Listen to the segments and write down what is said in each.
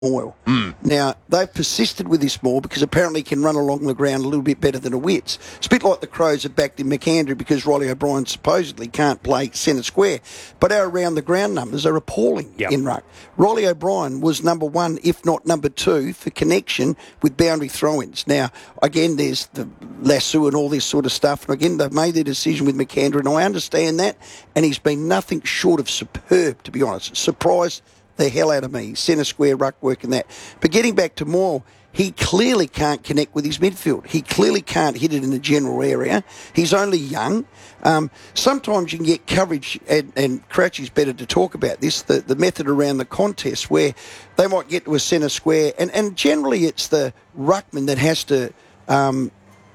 Moyle. Now, they've persisted with this more because apparently he can run along the ground a little bit better than a Wits. It's a bit like the Crows have backed in McAndrew because Riley O'Brien supposedly can't play centre square. But our around-the-ground numbers are appalling in ruck. Riley O'Brien was number one, if not number two, for connection with boundary throw-ins. Now, again, there's the lasso and all this sort of stuff. And again, they've made their decision with McAndrew, and I understand that. And he's been nothing short of superb, to be honest. Surprised the hell out of me. Centre square, ruck work and that. But getting back to Moyle, he clearly can't connect with his midfield. He clearly can't hit it in the general area. He's only young. Sometimes you can get coverage, and Crouchy's better to talk about this, the method around the contest where they might get to a centre square, and generally it's the ruckman that has to, and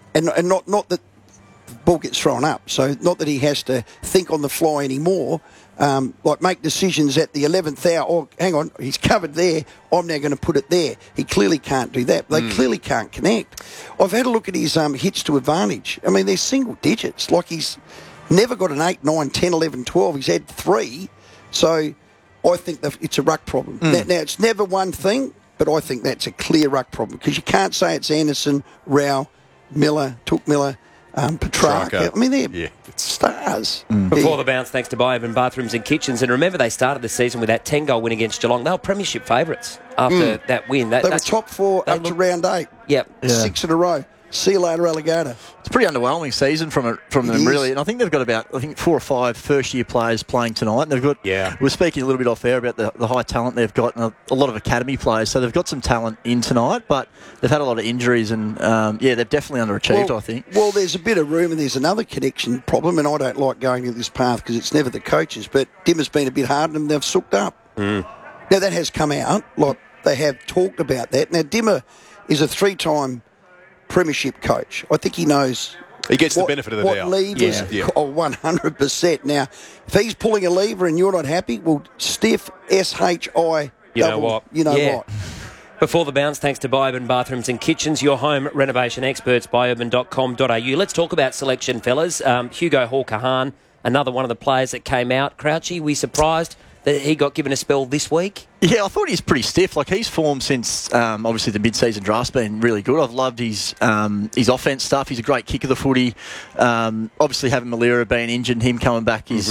not that the ball gets thrown up, so not that he has to think on the fly anymore, like make decisions at the 11th hour. Oh, hang on, he's covered there. I'm now going to put it there. He clearly can't do that. They clearly can't connect. I've had a look at his hits to advantage. I mean, they're single digits. Like he's never got an 8, 9, 10, 11, 12. He's had 3. So I think that it's a ruck problem. Now, it's never one thing, but I think that's a clear ruck problem because you can't say it's Anderson, Rao, Miller, Took Miller, Petrarca. I mean, they're stars. Before the bounce, thanks to Bioban Bathrooms and Kitchens. And remember, they started the season with that 10-goal win against Geelong. They were premiership favourites after that win. They were top 4 up to round 8. Yep. 6 in a row. See you later, Alligator. It's a pretty underwhelming season from them, really. And I think they've got about 4 or 5 first-year players playing tonight. And they've got. We're speaking a little bit off air about the high talent they've got, and a lot of academy players. So they've got some talent in tonight, but they've had a lot of injuries, and they've definitely underachieved. I think. Well, there's a bit of room, and there's another connection problem. And I don't like going to this path because it's never the coaches. But Dimmer's been a bit hard, and they've sooked up. Now that has come out. Like they have talked about that. Now Dimmer is a 3-time premiership coach. I think he knows. He gets the benefit of the doubt. What levers? Oh, 100%. Now, if he's pulling a lever and you're not happy, well, stiff SHI. You know what? You know what? Before the bounce, thanks to Bioban Bathrooms and Kitchens, your home renovation experts, bioban.com.au. Let's talk about selection, fellas. Hugo Hawker-Hahn, another one of the players that came out. Crouchy, we surprised that he got given a spell this week? Yeah, I thought he's pretty stiff. Like, his form since, obviously, the mid-season draft's been really good. I've loved his offense stuff. He's a great kick of the footy. Obviously, having Malira being injured and him coming back is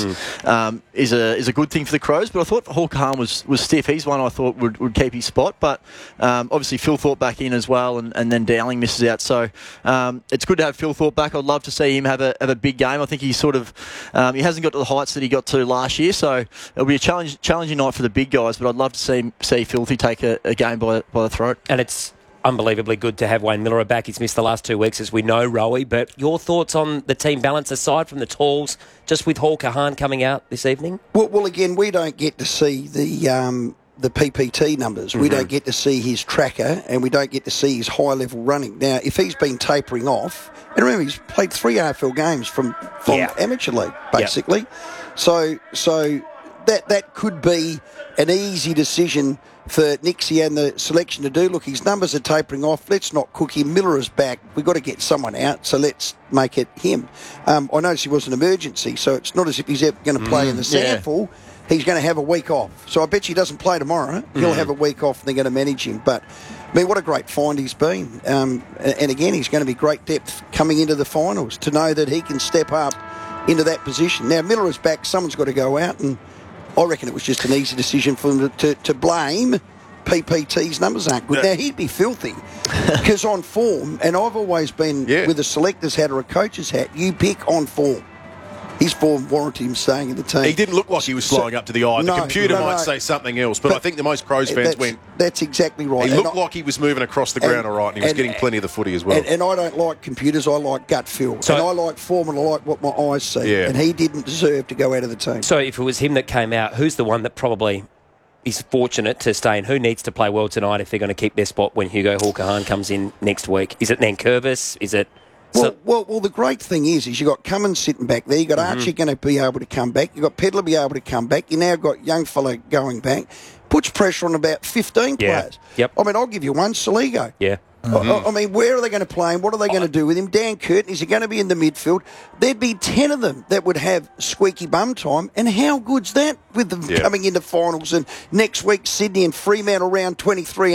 a good thing for the Crows. But I thought Hawker-Hahn was stiff. He's one I thought would keep his spot. But obviously, Phil Thorpe back in as well, and then Dowling misses out. So it's good to have Phil Thorpe back. I'd love to see him have a big game. I think he's sort of he hasn't got to the heights that he got to last year. So it'll be a challenging night for the big guys. But I'd love to see Filthy take a game by the throat. And it's unbelievably good to have Wayne Miller back. He's missed the last 2 weeks, as we know, Rowie. But your thoughts on the team balance aside from the talls, just with Hawker-Hahn coming out this evening? Well, again, we don't get to see the PPT numbers. We don't get to see his tracker, and we don't get to see his high-level running. Now, if he's been tapering off, and remember, he's played 3 AFL games from amateur league, basically. So that could be an easy decision for Nixie and the selection to do. Look, his numbers are tapering off. Let's not cook him. Miller is back. We've got to get someone out, so let's make it him. I noticed he was an emergency, so it's not as if he's ever going to play in the sample. He's going to have a week off. So I bet you he doesn't play tomorrow. He'll have a week off and they're going to manage him. But, I mean, what a great find he's been. And again, he's going to be great depth coming into the finals to know that he can step up into that position. Now, Miller is back. Someone's got to go out, and I reckon it was just an easy decision for him to blame PPT's numbers aren't good. Now, he'd be filthy because on form, and I've always been with a selector's hat or a coach's hat, you pick on form. His form warranted him staying in the team. He didn't look like he was slowing up to the eye. The computer might say something else, but I think the most Crows fans went... That's exactly right. He looked like he was moving across the ground all right, and he was getting plenty of the footy as well. And I don't like computers, I like gut feel. And I like form and I like what my eyes see. Yeah. And he didn't deserve to go out of the team. So if it was him that came out, who's the one that probably is fortunate to stay in? Who needs to play well tonight if they're going to keep their spot when Hugo Hawker-Hahn comes in next week? Is it Nankervis? Is it... Well, the great thing is you've got Cummins sitting back there. You've got Archie going to be able to come back. You've got Pedler be able to come back. You now got young fella going back. Puts pressure on about 15 players. Yep. I mean, I'll give you one, Saligo. Yeah. I mean, where are they going to play him? What are they going to do with him? Dan Curtin, is he going to be in the midfield? There'd be 10 of them that would have squeaky bum time. And how good's that with them coming into finals? And next week, Sydney and Fremantle round 23.